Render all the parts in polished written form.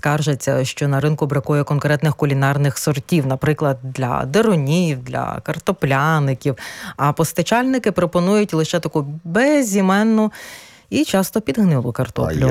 скаржаться, що на ринку бракує конкретних кулінарних сортів, наприклад, для дерунів, для картопляників, а постачальники пропонують лише таку безіменну і часто підгнилу картоплю.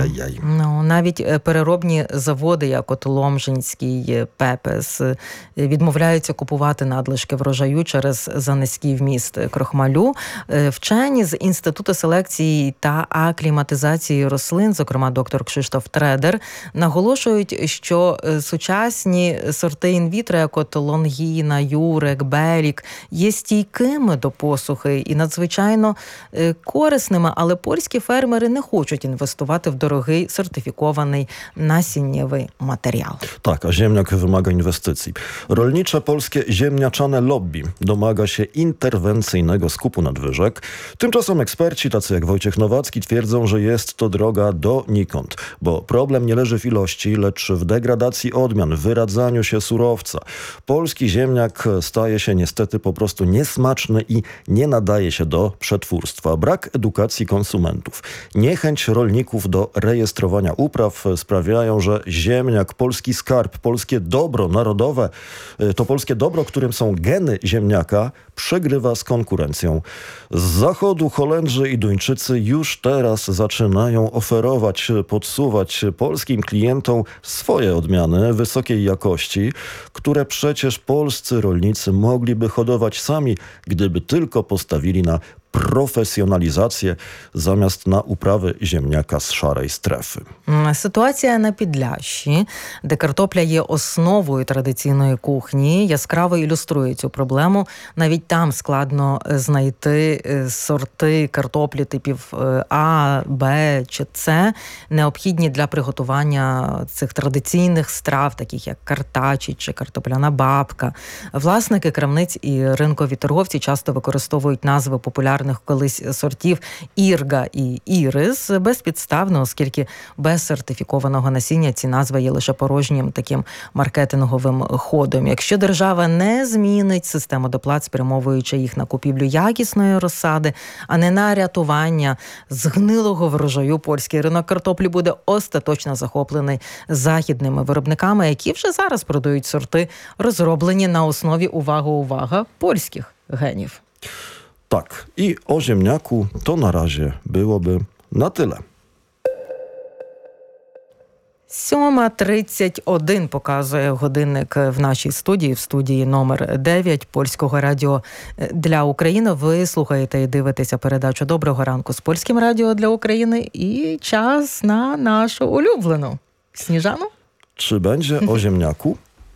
Навіть переробні заводи, як от Ломжинський, Пепес, відмовляються купувати надлишки врожаю через занизький вміст крохмалю. Вчені з Інституту селекції та акліматизації рослин, зокрема доктор Кшиштоф Тредер, наголошують, що сучасні сорти інвітро, як от Лонгіна, Юрек, Белік, є стійкими до посухи і надзвичайно корисними, але польські фермери не хочуть інвестувати в дорогий сертифікований насіннєвий матеріал. Tak, a ziemniak wymaga inwestycji. Rolnicze polskie ziemniaczane lobby domaga się interwencyjnego skupu nadwyżek. Tymczasem eksperci, tacy jak Wojciech Nowacki, twierdzą, że jest to droga donikąd, bo problem nie leży w ilości, lecz w degradacji odmian, w wyradzaniu się surowca. Polski ziemniak staje się niestety po prostu niesmaczny i nie nadaje się do przetwórstwa. Brak edukacji konsumentów, niechęć rolników do rejestrowania upraw sprawiają, że ziemniak, polski skarb, polskie dobro narodowe, to polskie dobro, którym są geny ziemniaka, przegrywa z konkurencją. Z zachodu Holendrzy i Duńczycy już teraz zaczynają oferować, podsuwać polskim klientom swoje odmiany wysokiej jakości, które przecież polscy rolnicy mogliby hodować sami, gdyby tylko postawili na професіоналізація замість на управи земняка з шарої стрефи. Ситуація на Підляшші, де картопля є основою традиційної кухні, яскраво ілюструє цю проблему. Навіть там складно знайти сорти картоплі типів А, Б чи С, необхідні для приготування цих традиційних страв, таких як картачі чи картопляна бабка. Власники крамниць і ринкові торговці часто використовують назви популярних колись сортів Ірга і Ірис безпідставно, оскільки без сертифікованого насіння ці назви є лише порожнім таким маркетинговим ходом. Якщо держава не змінить систему доплат, спрямовуючи їх на купівлю якісної розсади, а не на рятування згнилого врожаю, польський ринок картоплі буде остаточно захоплений західними виробниками, які вже зараз продають сорти, розроблені на основі, увага, польських генів. Tak, i o ziemniaku to na razie byłoby na tyle. 7:31 показує годинник в нашій студії, в студії номер 9 Польського радіо для України. Ви слухаєте і дивитеся передачу «Доброго ранку» з Польським радіо для України. І час на нашу улюблену Сніжану. Czy będzie o ziemniaku?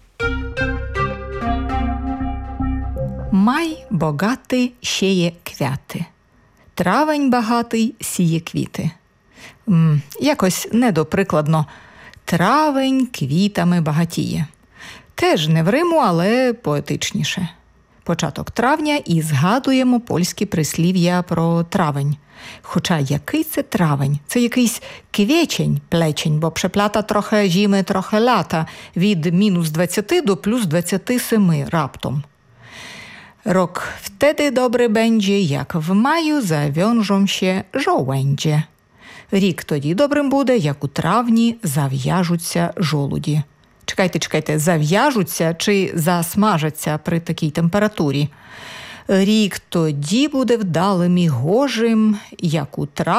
Май богатий сіє квяти, травень багатий сіє квіти. Якось недоприкладно. Травень квітами багатіє. Теж не в Риму, але поетичніше. Початок травня і згадуємо польські прислів'я про травень. Хоча який це травень? Це якийсь квєчень, плечень, бо прzeplata трохи зими, трохи лята, від мінус 20 до плюс 27 раптом. Rok wtedy dobry będzie, jak w maju zawiążą się żołędzie. Рік тоді добрим буде, як у травні зав'яжуться жолуді. Чекайте, зав'яжуться чи засмажаться при такій температурі? Рік тоді буде вдалим і гожим, як у травні